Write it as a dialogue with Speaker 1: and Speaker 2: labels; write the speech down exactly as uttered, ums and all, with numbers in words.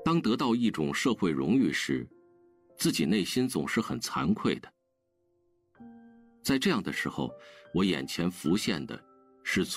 Speaker 1: 当得到一种社会荣誉时，自己内心总是很惭愧的。在这样的时候，我眼前浮现的是